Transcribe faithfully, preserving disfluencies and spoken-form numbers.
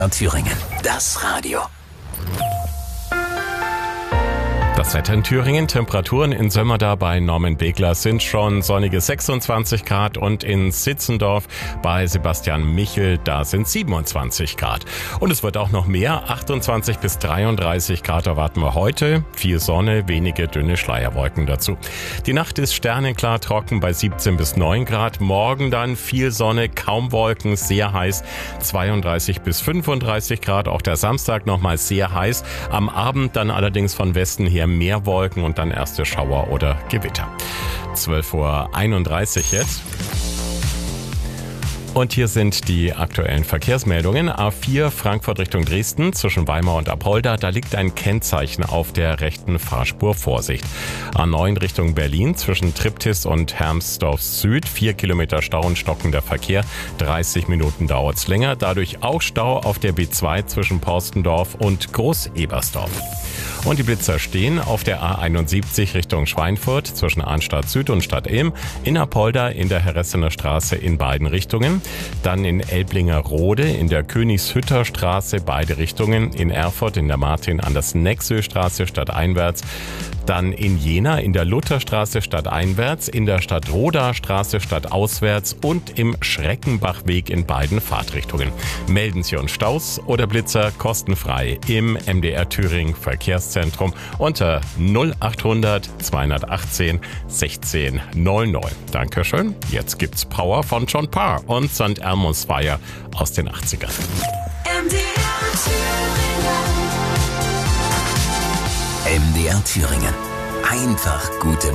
Thüringen, das Radio. Das Wetter in Thüringen, Temperaturen in Sömmerda bei Norman Begler sind schon sonnige sechsundzwanzig Grad und in Sitzendorf bei Sebastian Michel, da sind siebenundzwanzig Grad. Und es wird auch noch mehr, achtundzwanzig bis dreiunddreißig Grad erwarten wir heute. Viel Sonne, wenige dünne Schleierwolken dazu. Die Nacht ist sternenklar trocken bei siebzehn bis neun Grad. Morgen dann viel Sonne, kaum Wolken, sehr heiß, zweiunddreißig bis fünfunddreißig Grad. Auch der Samstag nochmal sehr heiß. Am Abend dann allerdings von Westen her mehr Wolken und dann erste Schauer oder Gewitter. zwölf Uhr einunddreißig jetzt. Und hier sind die aktuellen Verkehrsmeldungen. A vier Frankfurt Richtung Dresden zwischen Weimar und Apolda. Da liegt ein Kennzeichen auf der rechten Fahrspur. Vorsicht. A neun Richtung Berlin zwischen Triptis und Hermsdorf Süd. Vier Kilometer Stau und stockender Verkehr. dreißig Minuten dauert's länger. Dadurch auch Stau auf der B zwei zwischen Porstendorf und Groß-Ebersdorf. Und die Blitzer stehen auf der A einundsiebzig Richtung Schweinfurt zwischen Arnstadt Süd und Stadt Ilm, in Apolda in der Herressener Straße in beiden Richtungen, dann in Elblingerode in der Königshütter Straße beide Richtungen, in Erfurt in der Martin-Andersen-Nexö-Straße stadteinwärts, dann in Jena in der Lutherstraße stadteinwärts, in der Stadtroda Straße stadtauswärts und im Schreckenbachweg in beiden Fahrtrichtungen. Melden Sie uns Staus oder Blitzer kostenfrei im M D R Thüringen Verkehrszentrum unter null achthundert zweihundertachtzehn sechzehn null null. Dankeschön. Jetzt gibt's Power von John Parr und Sankt Elmo's Fire aus den achtzigern. M D R Thüringen. M D R Thüringen. Einfach gute